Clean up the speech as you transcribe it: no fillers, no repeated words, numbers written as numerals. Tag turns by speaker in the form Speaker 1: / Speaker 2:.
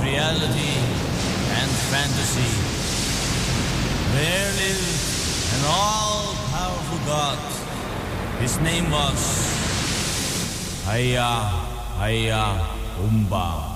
Speaker 1: reality and fantasy. There lived an all-powerful god. His name was Haya Umba.